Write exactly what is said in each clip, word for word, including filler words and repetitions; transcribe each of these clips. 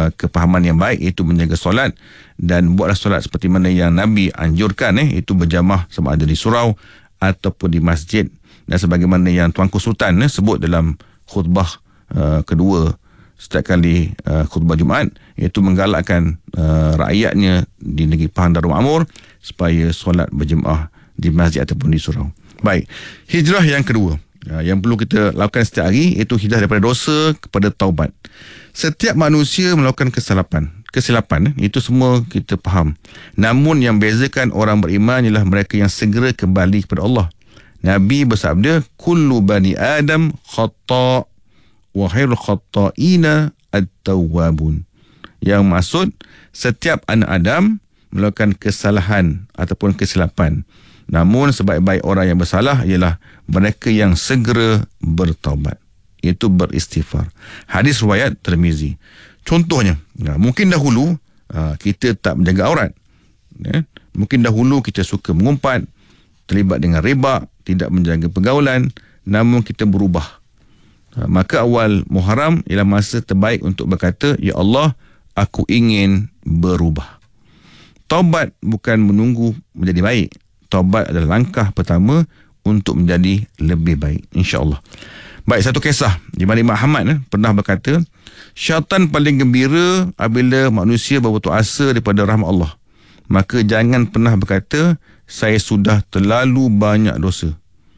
uh, kepahaman yang baik, iaitu menjaga solat, dan buatlah solat seperti mana yang Nabi anjurkan, eh, iaitu berjamaah sama ada di surau ataupun di masjid, dan sebagaimana yang Tuanku Sultan eh, sebut dalam khutbah uh, kedua setiap kali uh, khutbah Jumaat, iaitu menggalakkan uh, rakyatnya di negeri Pahang Darul Makmur supaya solat berjemaah di masjid ataupun di surau. Baik, hijrah yang kedua uh, yang perlu kita lakukan setiap hari, iaitu hijrah daripada dosa kepada taubat. Setiap manusia melakukan kesalahan, kesilapan, itu semua kita faham. Namun yang bezakan orang beriman ialah mereka yang segera kembali kepada Allah. Nabi bersabda, kullu bani Adam khata' wa khairul khata'ina at-tawwabun. Yang maksud, setiap anak Adam melakukan kesalahan ataupun kesilapan. Namun sebaik-baik orang yang bersalah ialah mereka yang segera bertaubat, iaitu beristighfar. Hadis riwayat Tirmizi. Contohnya, ya, mungkin dahulu uh, kita tak menjaga aurat, ya. Mungkin dahulu kita suka mengumpat, terlibat dengan riba, tidak menjaga pergaulan, namun kita berubah. Uh, maka awal Muharram ialah masa terbaik untuk berkata, ya Allah, aku ingin berubah. Taubat bukan menunggu menjadi baik. Taubat adalah langkah pertama untuk menjadi lebih baik, insya-Allah. Baik, satu kisah di mana Imam Ahmad eh, pernah berkata, syaitan paling gembira apabila manusia berputus asa daripada rahmat Allah. Maka jangan pernah berkata, saya sudah terlalu banyak dosa.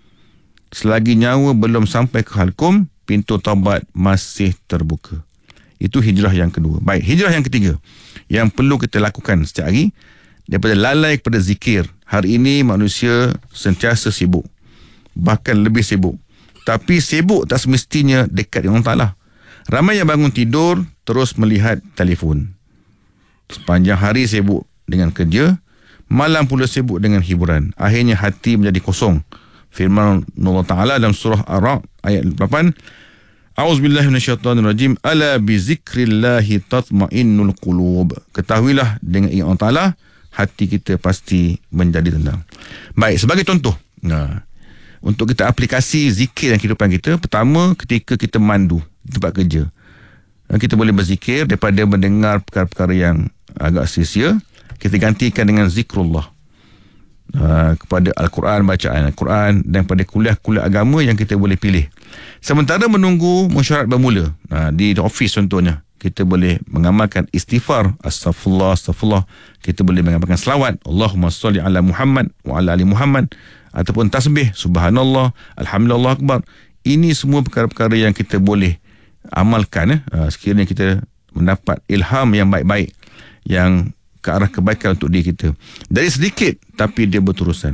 Selagi nyawa belum sampai ke halkum, pintu taubat masih terbuka. Itu hijrah yang kedua. Baik, hijrah yang ketiga yang perlu kita lakukan setiap hari, daripada lalai kepada zikir. Hari ini manusia sentiasa sibuk, bahkan lebih sibuk. Tapi sibuk tak semestinya dekat dengan Allah Ta'ala. Ramai yang bangun tidur terus melihat telefon. Sepanjang hari sibuk dengan kerja, malam pula sibuk dengan hiburan. Akhirnya hati menjadi kosong. Firman Allah Ta'ala dalam surah Ar-Ra'd ayat lapan, A'udzubillahi minasyaitonirrajim, ala bizikrillahi tatma'innul qulub. Ketahuilah dengan ingat Allah Ta'ala, hati kita pasti menjadi tenang. Baik, sebagai contoh, nah, untuk kita aplikasi zikir dalam kehidupan kita, pertama ketika kita mandu di tempat kerja, kita boleh berzikir daripada mendengar perkara-perkara yang agak sia-sia. Kita gantikan dengan zikrullah, uh, kepada Al-Quran, bacaan Al-Quran, dan pada kuliah-kuliah agama yang kita boleh pilih. Sementara menunggu mesyuarat bermula, uh, di office contohnya, kita boleh mengamalkan istighfar, astaghfirullah, astaghfirullah. Kita boleh mengamalkan selawat, Allahumma salli ala Muhammad wa ala ali Muhammad, ataupun tasbih, subhanallah, alhamdulillah akbar. Ini semua perkara-perkara yang kita boleh amalkan, eh, sekiranya kita mendapat ilham yang baik-baik, yang ke arah kebaikan untuk diri kita. Dari sedikit, tapi dia berterusan.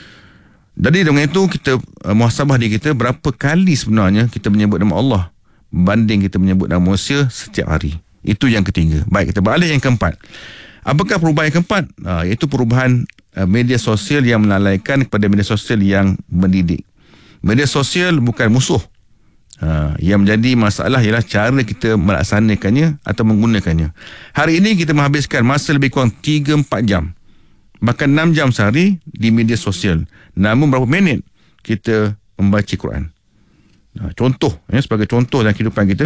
Jadi dengan itu, kita uh, muhasabah diri kita, berapa kali sebenarnya kita menyebut nama Allah banding kita menyebut nama manusia setiap hari. Itu yang ketiga. Baik, kita beralih yang keempat. Apakah perubahan yang keempat? Uh, iaitu perubahan uh, media sosial yang melalaikan kepada media sosial yang mendidik. Media sosial bukan musuh. Uh, yang menjadi masalah ialah cara kita melaksanakannya atau menggunakannya. Hari ini kita menghabiskan masa lebih kurang tiga empat jam, bahkan enam jam sehari di media sosial. Namun berapa minit kita membaca Quran? Uh, contoh, ya, sebagai contoh dalam kehidupan kita,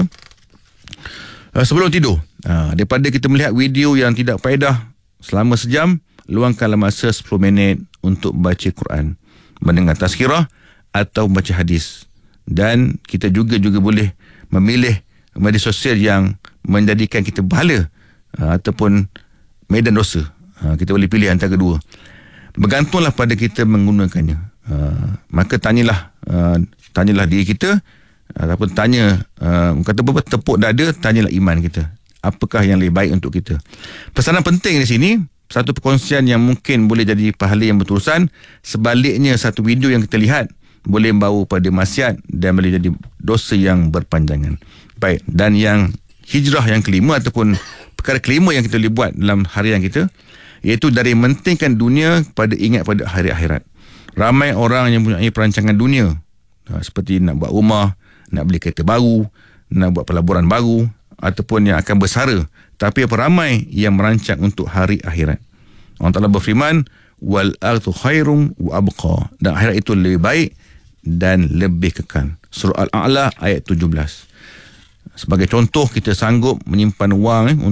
uh, sebelum tidur, uh, daripada kita melihat video yang tidak faedah selama sejam, luangkanlah masa sepuluh minit untuk baca Quran, mendengar tazkirah atau baca hadis. Dan kita juga juga boleh memilih media sosial yang menjadikan kita bahala uh, ataupun medan dosa. Uh, kita boleh pilih antara kedua. Bergantunglah pada kita menggunakannya. Uh, maka tanyalah uh, tanyalah diri kita, uh, ataupun tanya, uh, kata apa, tepuk dada, tanyalah iman kita. Apakah yang lebih baik untuk kita? Pesanan penting di sini, satu perkongsian yang mungkin boleh jadi pahala yang berterusan. Sebaliknya, satu video yang kita lihat boleh membawa pada maksiat dan boleh jadi dosa yang berpanjangan. Baik, dan yang hijrah yang kelima ataupun perkara kelima yang kita boleh buat dalam harian kita, iaitu dari mementingkan dunia pada ingat pada hari akhirat. Ramai orang yang mempunyai perancangan dunia, seperti nak buat rumah, nak beli kereta baru, nak buat pelaburan baru, ataupun yang akan bersara. Tapi apa ramai yang merancang untuk hari akhirat. Allah Ta'ala berfirman, wal akhiratu khairum wa abqa, dan akhirat itu lebih baik dan lebih kekal. Surah Al-A'la ayat tujuh belas. Sebagai contoh, kita sanggup menyimpan wang eh,